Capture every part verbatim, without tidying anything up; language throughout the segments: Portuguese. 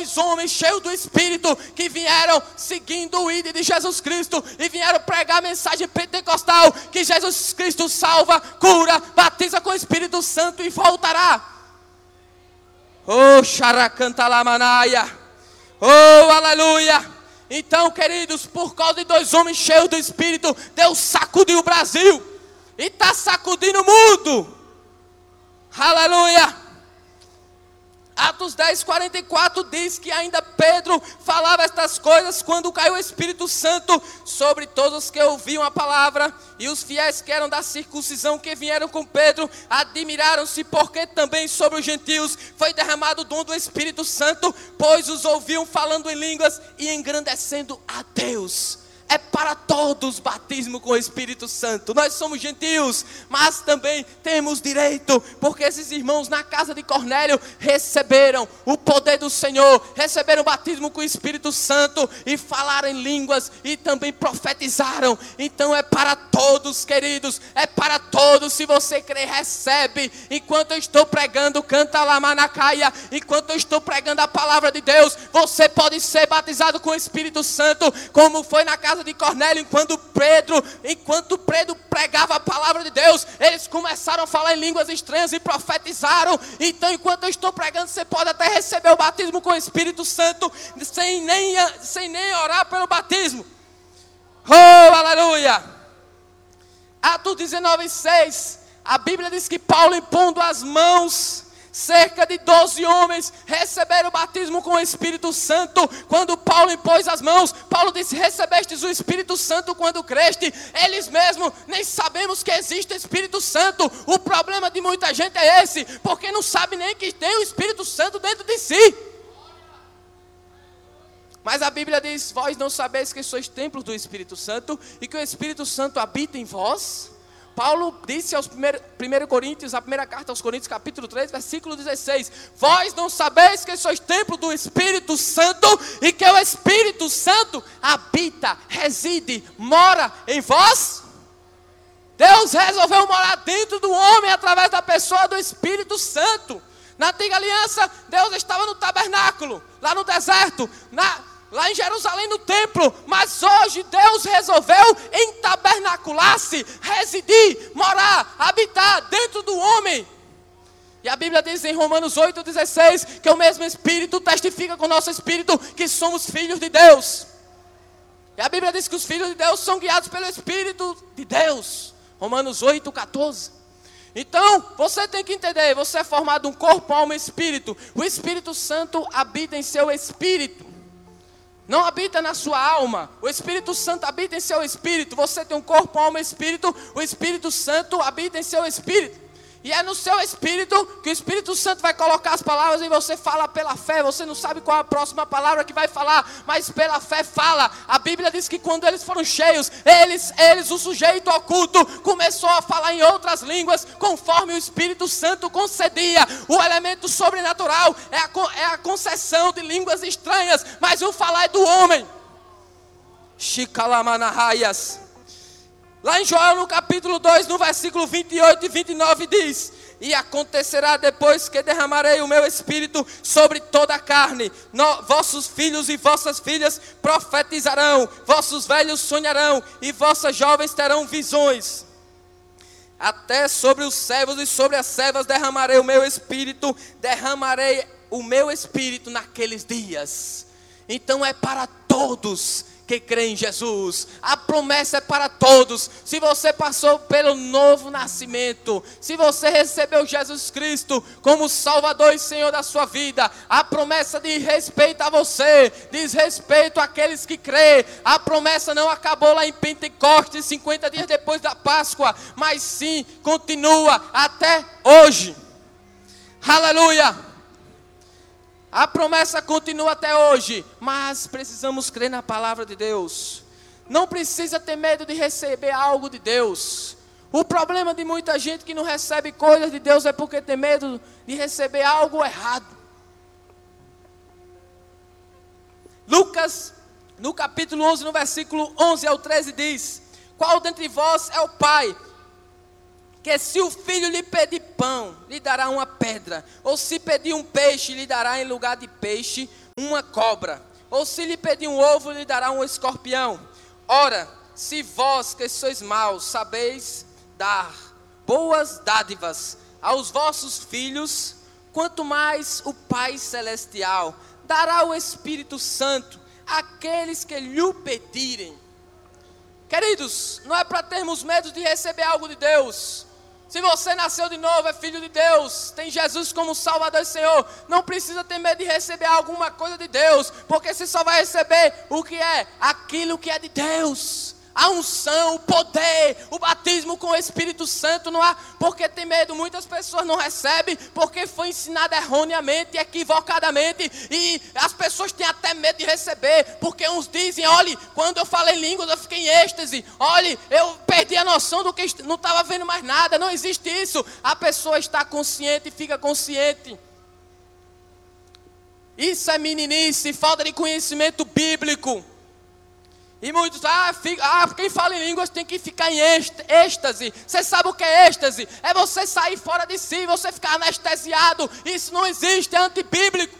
dois homens cheios do Espírito que vieram seguindo o ídolo de Jesus Cristo e vieram pregar a mensagem pentecostal que Jesus Cristo salva, cura, batiza com o Espírito Santo e voltará. Oh, xaracantalamanaya. Oh, aleluia. Então, queridos, por causa de dois homens cheios do Espírito, Deus sacudiu o Brasil e está sacudindo o mundo. Aleluia. Atos dez, quarenta e quatro diz que ainda Pedro falava estas coisas quando caiu o Espírito Santo sobre todos os que ouviam a palavra, e os fiéis que eram da circuncisão que vieram com Pedro admiraram-se porque também sobre os gentios foi derramado o dom do Espírito Santo, pois os ouviam falando em línguas e engrandecendo a Deus. É para todos batismo com o Espírito Santo. Nós somos gentios, mas também temos direito, porque esses irmãos na casa de Cornélio receberam o poder do Senhor, receberam o batismo com o Espírito Santo e falaram em línguas e também profetizaram. Então é para todos, queridos, é para todos. Se você crer, recebe. Enquanto eu estou pregando, canta lá manacaia, enquanto eu estou pregando a palavra de Deus, você pode ser batizado com o Espírito Santo, como foi na casa de Cornélio. Enquanto Pedro, enquanto Pedro pregava a palavra de Deus, eles começaram a falar em línguas estranhas e profetizaram. Então, enquanto eu estou pregando, você pode até receber o batismo com o Espírito Santo, sem nem, sem nem orar pelo batismo. Oh, aleluia! Atos dezenove, seis, a Bíblia diz que Paulo, impondo as mãos, cerca de doze homens receberam o batismo com o Espírito Santo. Quando Paulo impôs as mãos, Paulo disse: recebestes o Espírito Santo quando creste. Eles mesmos nem sabemos que existe o Espírito Santo. O problema de muita gente é esse, porque não sabe nem que tem o Espírito Santo dentro de si. Mas a Bíblia diz: vós não sabeis que sois templos do Espírito Santo e que o Espírito Santo habita em vós. Paulo disse aos primeiro Coríntios, a primeira carta aos Coríntios, capítulo três, versículo dezesseis: vós não sabeis que sois templo do Espírito Santo e que o Espírito Santo habita, reside, mora em vós? Deus resolveu morar dentro do homem através da pessoa do Espírito Santo. Na antiga aliança, Deus estava no tabernáculo, lá no deserto, na lá em Jerusalém no templo, mas hoje Deus resolveu entabernacular-se, residir, morar, habitar dentro do homem. E a Bíblia diz em Romanos oito, dezesseis, que o mesmo Espírito testifica com o nosso Espírito que somos filhos de Deus. E a Bíblia diz que os filhos de Deus são guiados pelo Espírito de Deus. Romanos oito, quatorze. Então, você tem que entender, você é formado um corpo, alma e espírito. O Espírito Santo habita em seu espírito. Não habita na sua alma. O Espírito Santo habita em seu espírito. Você tem um corpo, alma e espírito. O Espírito Santo habita em seu espírito. E é no seu espírito que o Espírito Santo vai colocar as palavras e você fala pela fé. Você não sabe qual é a próxima palavra que vai falar, mas pela fé fala. A Bíblia diz que quando eles foram cheios, eles, eles o sujeito oculto, começou a falar em outras línguas, conforme o Espírito Santo concedia. O elemento sobrenatural é a, é a concessão de línguas estranhas, mas o falar é do homem. Shikalamanahayas. Lá em Joel, no capítulo dois, no versículo vinte e oito e vinte e nove, diz: e acontecerá depois que derramarei o meu espírito sobre toda a carne, no, vossos filhos e vossas filhas profetizarão, vossos velhos sonharão, e vossas jovens terão visões. Até sobre os servos e sobre as servas derramarei o meu espírito, derramarei o meu espírito naqueles dias. Então é para todos que crê em Jesus. A promessa é para todos. Se você passou pelo novo nascimento, se você recebeu Jesus Cristo como Salvador e Senhor da sua vida, a promessa diz respeito a você, diz respeito àqueles que crê. A promessa não acabou lá em Pentecostes, cinquenta dias depois da Páscoa, mas sim continua até hoje. Aleluia! A promessa continua até hoje, mas precisamos crer na palavra de Deus. Não precisa ter medo de receber algo de Deus. O problema de muita gente que não recebe coisas de Deus é porque tem medo de receber algo errado. Lucas, no capítulo onze, no versículo onze ao treze diz: qual dentre vós é o pai que se o filho lhe pedir pão, lhe dará uma pedra? Ou se pedir um peixe, lhe dará em lugar de peixe? uma cobra, ou se lhe pedir um ovo, lhe dará um escorpião. Ora, se vós que sois maus, sabeis dar boas dádivas aos vossos filhos, quanto mais o Pai Celestial dará o Espírito Santo àqueles que lhe pedirem. Queridos, não é para termos medo de receber algo de Deus. Se você nasceu de novo, é filho de Deus, tem Jesus como Salvador e Senhor, não precisa ter medo de receber alguma coisa de Deus, porque você só vai receber o que é, aquilo que é de Deus. A unção, o poder, o batismo com o Espírito Santo, não há porque ter medo. Muitas pessoas não recebem porque foi ensinado erroneamente, equivocadamente, e as pessoas têm até medo de receber, porque uns dizem, olhe, quando eu falei línguas eu fiquei em êxtase, olhe, eu perdi a noção do que, não estava vendo mais nada. Não existe isso. A pessoa está consciente e fica consciente. Isso é meninice, falta de conhecimento bíblico. E muitos, ah, fica, ah, quem fala em línguas tem que ficar em êxtase. Você sabe o que é êxtase? É você sair fora de si, você ficar anestesiado. Isso não existe, é antibíblico.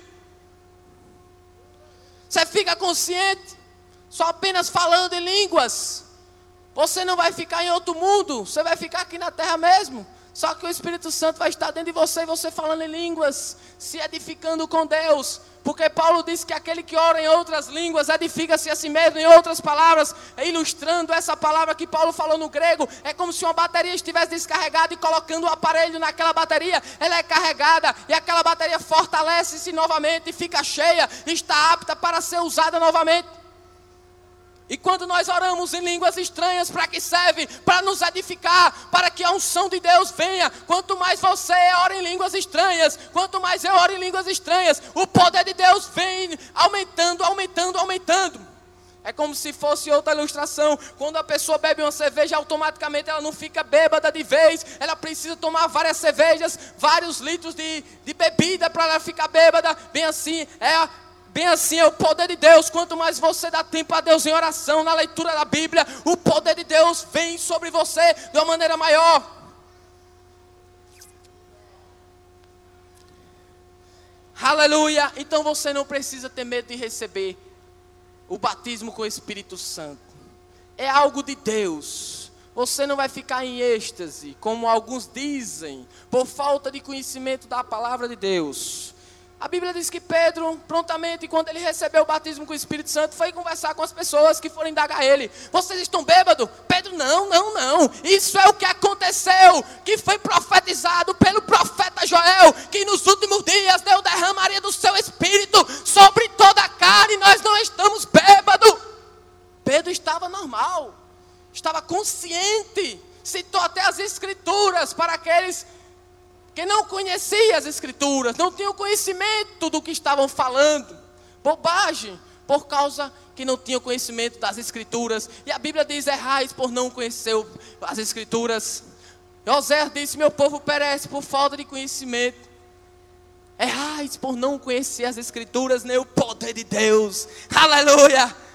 Você fica consciente, só apenas falando em línguas. Você não vai ficar em outro mundo, você vai ficar aqui na terra mesmo. Só que o Espírito Santo vai estar dentro de você, e você falando em línguas, se edificando com Deus. Porque Paulo diz que aquele que ora em outras línguas edifica-se a si mesmo. Em outras palavras, ilustrando essa palavra que Paulo falou no grego, é como se uma bateria estivesse descarregada e colocando o aparelho naquela bateria, ela é carregada e aquela bateria fortalece-se novamente e fica cheia, está apta para ser usada novamente. E quando nós oramos em línguas estranhas, para que serve? Para nos edificar, para que a unção de Deus venha. Quanto mais você ora em línguas estranhas, quanto mais eu oro em línguas estranhas, o poder de Deus vem aumentando, aumentando, aumentando. É como se fosse outra ilustração. Quando a pessoa bebe uma cerveja, automaticamente ela não fica bêbada de vez. Ela precisa tomar várias cervejas, vários litros de, de bebida para ela ficar bêbada. Bem assim, é a Bem assim é o poder de Deus. Quanto mais você dá tempo a Deus em oração, na leitura da Bíblia, o poder de Deus vem sobre você de uma maneira maior. Aleluia. Então você não precisa ter medo de receber o batismo com o Espírito Santo. É algo de Deus. Você não vai ficar em êxtase, como alguns dizem, por falta de conhecimento da palavra de Deus. A Bíblia diz que Pedro, prontamente, quando ele recebeu o batismo com o Espírito Santo, foi conversar com as pessoas que foram indagar ele. Vocês estão bêbados? Pedro, não, não, não. Isso é o que aconteceu, que foi profetizado pelo profeta Joel, que nos últimos dias Deus derramaria do seu Espírito sobre toda a carne. Nós não estamos bêbados. Pedro estava normal, estava consciente, citou até as Escrituras para aqueles que não conhecia as Escrituras, não tinham conhecimento do que estavam falando. Bobagem, por causa que não tinham conhecimento das Escrituras. E a Bíblia diz, errais por não conhecer as Escrituras. José disse, meu povo perece por falta de conhecimento. Errais por não conhecer as Escrituras, nem o poder de Deus. Aleluia!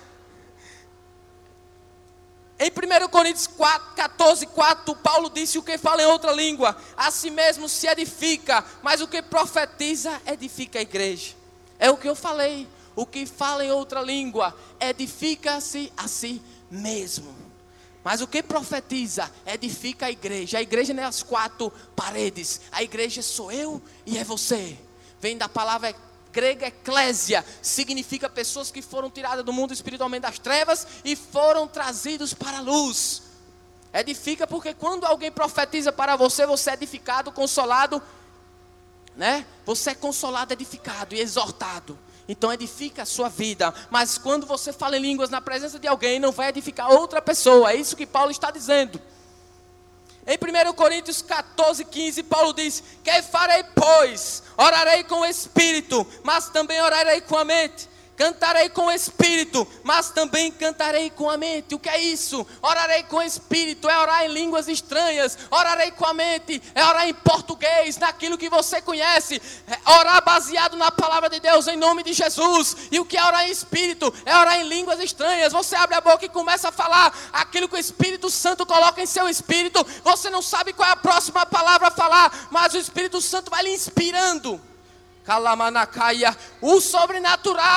Em primeiro Coríntios quatro, catorze, quatro, Paulo disse, o que fala em outra língua, a si mesmo se edifica, mas o que profetiza, edifica a igreja. É o que eu falei, o que fala em outra língua, edifica-se a si mesmo. Mas o que profetiza, edifica a igreja. A igreja não é as quatro paredes, a igreja sou eu e é você. Vem da palavra grega eclésia, significa pessoas que foram tiradas do mundo espiritualmente das trevas e foram trazidos para a luz. Edifica porque quando alguém profetiza para você, você é edificado, consolado, né? Você é consolado, edificado e exortado. Então edifica a sua vida. Mas quando você fala em línguas na presença de alguém, não vai edificar outra pessoa. É isso que Paulo está dizendo. Em primeiro Coríntios catorze, quinze, Paulo diz, que farei, pois? Orarei com o Espírito, mas também orarei com a mente. Cantarei com o Espírito, mas também cantarei com a mente. O que é isso? Orarei com o Espírito, é orar em línguas estranhas. Orarei com a mente, é orar em português, naquilo que você conhece. É orar baseado na palavra de Deus, em nome de Jesus. E o que é orar em Espírito? É orar em línguas estranhas. Você abre a boca e começa a falar aquilo que o Espírito Santo coloca em seu espírito. Você não sabe qual é a próxima palavra a falar, mas o Espírito Santo vai lhe inspirando. Calamanacaya, o sobrenatural